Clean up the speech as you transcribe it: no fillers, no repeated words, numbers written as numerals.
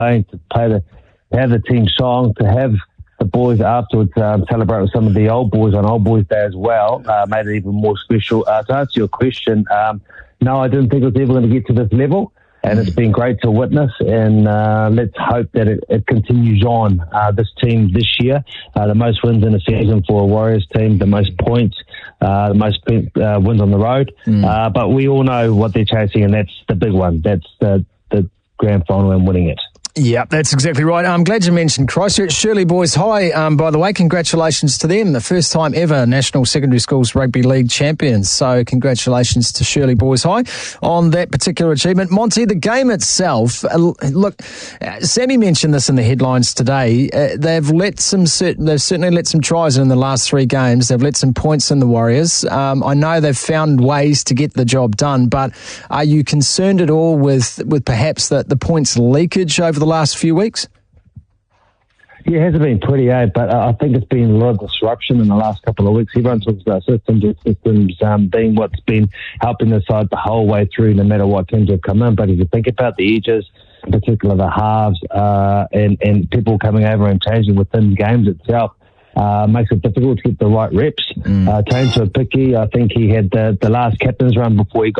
playing, to have the team song, to have the boys afterwards celebrate with some of the old boys on Old Boys Day as well, made it even more special. To answer your question, no, I didn't think it was ever going to get to this level, and it's been great to witness, and let's hope that it continues on. This team this year, the most wins in a season for a Warriors team, the most points, the most wins on the road, but we all know what they're chasing, and that's the big one. That's the grand final and winning it. Yeah, that's exactly right. I'm glad you mentioned Christchurch. Shirley Boys High, by the way, congratulations to them. The first time ever National Secondary Schools Rugby League champions. So congratulations to Shirley Boys High on that particular achievement. Monty, the game itself, look, Sammy mentioned this in the headlines today. They've certainly let some tries in the last 3 games. They've let some points in the Warriors. I know they've found ways to get the job done, but are you concerned at all with perhaps the points leakage over the last few weeks? Yeah, it hasn't been pretty, but I think it's been a lot of disruption in the last couple of weeks. Everyone talks about systems being what's been helping the side the whole way through, no matter what teams have come in. But if you think about the edges, in particular the halves, and people coming over and changing within games itself, makes it difficult to get the right reps. Taine Tuaupiki, I think he had the last captain's run before he got